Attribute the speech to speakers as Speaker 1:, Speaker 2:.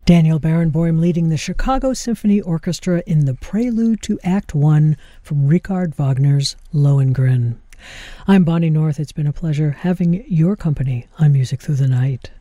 Speaker 1: Daniel Barenboim leading the Chicago Symphony Orchestra in the prelude to Act One from Richard Wagner's Lohengrin. I'm Bonnie North. It's been a pleasure having your company on Music Through the Night.